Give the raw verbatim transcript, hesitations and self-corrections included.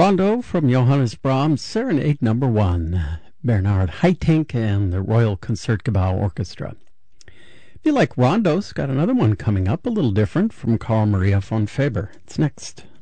Rondo from Johannes Brahms, Serenade Number One, Bernard Haitink and the Royal Concertgebouw Orchestra. If you like rondos, got another one coming up, a little different, from Carl Maria von Faber. It's next.